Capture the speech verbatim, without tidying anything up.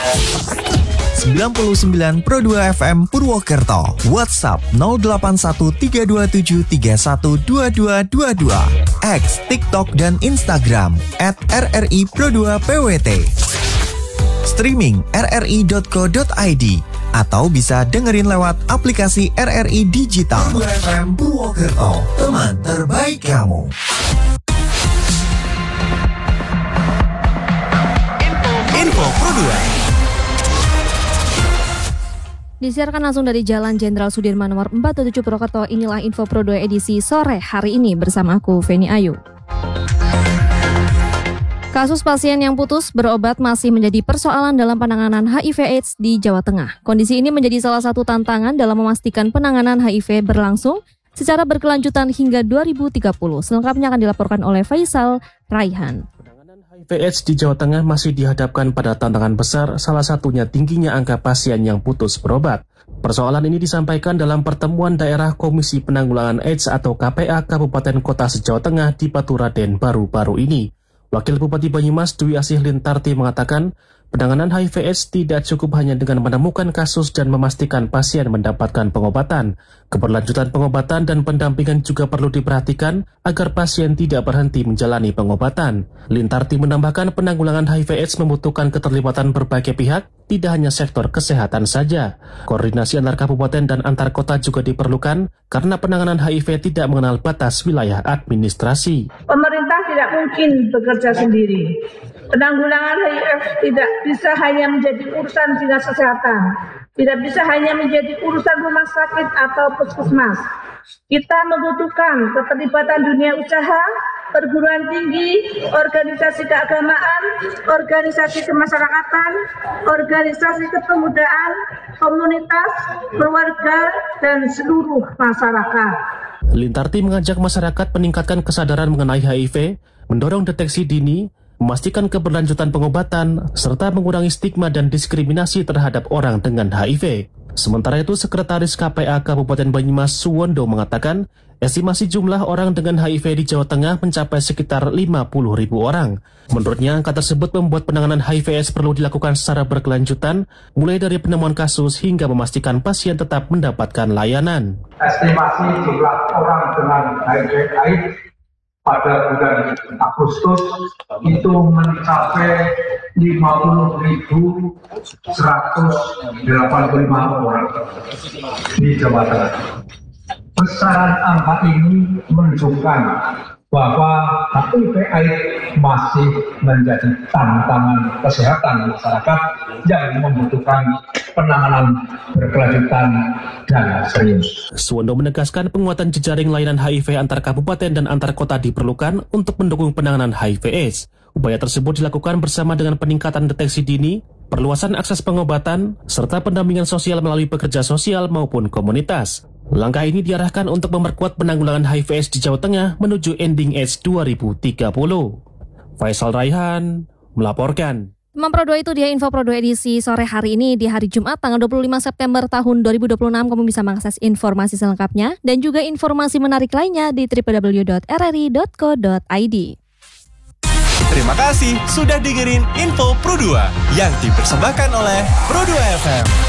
sembilan puluh sembilan Pro dua F M Purwokerto. WhatsApp nol delapan satu tiga dua tujuh tiga satu dua dua dua dua. X, TikTok, dan Instagram at R R I Pro dua P W T. Streaming r r i dot co dot i d atau bisa dengerin lewat aplikasi R R I Digital. Pro dua F M Purwokerto, teman terbaik kamu. Info Pro dua. Disiarkan langsung dari Jalan Jenderal Sudirman nomor empat puluh tujuh Purwokerto. Inilah Info Pro dua edisi sore hari ini bersama aku Feni Ayu. Kasus pasien yang putus berobat masih menjadi persoalan dalam penanganan H I V AIDS di Jawa Tengah. Kondisi ini menjadi salah satu tantangan dalam memastikan penanganan H I V berlangsung secara berkelanjutan hingga dua ribu tiga puluh. Selengkapnya akan dilaporkan oleh Faisal Raihan. H I V AIDS di Jawa Tengah masih dihadapkan pada tantangan besar, salah satunya tingginya angka pasien yang putus berobat. Persoalan ini disampaikan dalam pertemuan daerah Komisi Penanggulangan AIDS atau K P A Kabupaten Kota se-Jawa Tengah di Paturaden baru-baru ini. Wakil Bupati Banyumas Dwi Asih Lintarti mengatakan, penanganan H I V AIDS tidak cukup hanya dengan menemukan kasus dan memastikan pasien mendapatkan pengobatan. Keberlanjutan pengobatan dan pendampingan juga perlu diperhatikan agar pasien tidak berhenti menjalani pengobatan. Lintarti menambahkan penanggulangan H I V AIDS membutuhkan keterlibatan berbagai pihak, tidak hanya sektor kesehatan saja. Koordinasi antar kabupaten dan antar kota juga diperlukan karena penanganan H I V tidak mengenal batas wilayah administrasi. Pemerintah tidak mungkin bekerja sendiri. Penanggulangan H I V tidak bisa hanya menjadi urusan dinas kesehatan, tidak bisa hanya menjadi urusan rumah sakit atau puskesmas. Kita membutuhkan keterlibatan dunia usaha, perguruan tinggi, organisasi keagamaan, organisasi kemasyarakatan, organisasi kepemudaan, komunitas, keluarga, dan seluruh masyarakat. Lintarti mengajak masyarakat meningkatkan kesadaran mengenai H I V, mendorong deteksi dini, memastikan keberlanjutan pengobatan, serta mengurangi stigma dan diskriminasi terhadap orang dengan H I V. Sementara itu, Sekretaris K P A Kabupaten Banyumas Suwondo mengatakan, estimasi jumlah orang dengan H I V di Jawa Tengah mencapai sekitar lima puluh ribu orang. Menurutnya, angka tersebut membuat penanganan H I V AIDS perlu dilakukan secara berkelanjutan, mulai dari penemuan kasus hingga memastikan pasien tetap mendapatkan layanan. Estimasi jumlah orang dengan H I V AIDS pada bulan Agustus itu mencapai lima puluh ribu seratus delapan puluh lima orang di Jawa Tengah. Besaran angka ini menunjukkan bahwa H I V AIDS masih menjadi tantangan kesehatan masyarakat yang membutuhkan penanganan berkelanjutan dan serius. Suwondo menegaskan penguatan jejaring layanan H I V antar kabupaten dan antar kota diperlukan untuk mendukung penanganan H I V AIDS. Upaya tersebut dilakukan bersama dengan peningkatan deteksi dini, perluasan akses pengobatan, serta pendampingan sosial melalui pekerja sosial maupun komunitas. Langkah ini diarahkan untuk memperkuat penanggulangan H I V AIDS di Jawa Tengah menuju ending AIDS dua ribu tiga puluh. Faisal Raihan melaporkan. Teman Pro dua itu dia Info Pro dua edisi sore hari ini di hari Jumat tanggal dua puluh lima September tahun dua ribu dua puluh enam. Kamu bisa mengakses informasi selengkapnya dan juga informasi menarik lainnya di w w w dot r r i dot co dot i d. Terima kasih sudah dengerin Info Pro dua yang dipersembahkan oleh Pro dua F M.